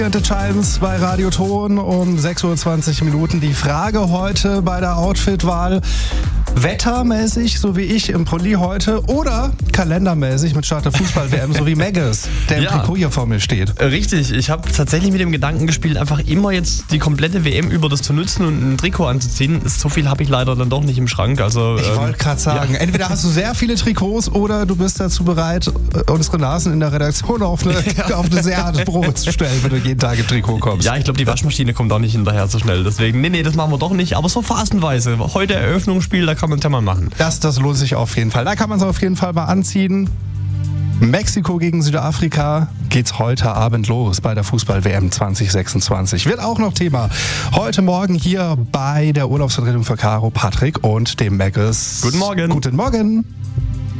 Giants bei Radio Ton um 6:20 Uhr. Die Frage heute bei der Outfitwahl: wettermäßig, so wie ich im Pulli heute, oder kalendermäßig mit Start der Fußball-WM, so wie Maggis, der im Trikot hier vor mir steht? Richtig, ich habe tatsächlich mit dem Gedanken gespielt, einfach immer jetzt die komplette WM über das zu nutzen und ein Trikot anzuziehen. So viel habe ich leider dann doch nicht im Schrank. Also, ich wollte gerade sagen, entweder hast du sehr viele Trikots oder du bist dazu bereit, unsere Nasen in der Redaktion auf eine sehr harte Probe zu stellen, wenn du jeden Tag im Trikot kommst. Ja, ich glaube, die Waschmaschine kommt auch nicht hinterher so schnell. Deswegen, nee, das machen wir doch nicht. Aber so phasenweise. Heute Eröffnungsspiel, da kann man es ja mal machen. Das lohnt sich auf jeden Fall. Da kann man es auf jeden Fall mal anziehen. Mexiko gegen Südafrika geht's heute Abend los bei der Fußball-WM 2026. Wird auch noch Thema. Heute Morgen hier bei der Urlaubsvertretung für Caro, Patrick und dem Maggis. Guten Morgen. Guten Morgen.